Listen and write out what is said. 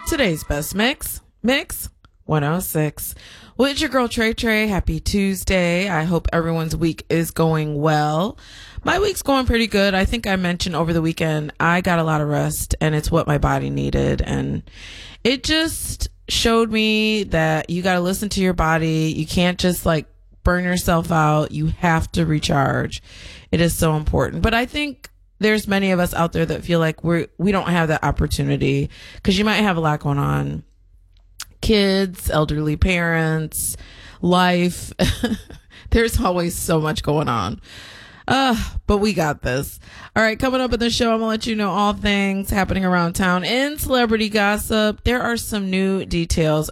Today's best mix 106. Well, it's your girl Trey Trey. Happy Tuesday. I hope everyone's week is going well. My week's going pretty good. I think I mentioned over the weekend I got a lot of rest, and it's what my body needed. And it just showed me that you got to listen to your body. You can't just burn yourself out. You have to recharge. It is so important. But I think there's many of us out there that feel like we don't have that opportunity because you might have a lot going on. Kids, elderly parents, life. There's always so much going on. But we got this. All right, coming up in the show, I'm going to let you know all things happening around town in celebrity gossip. There are some new details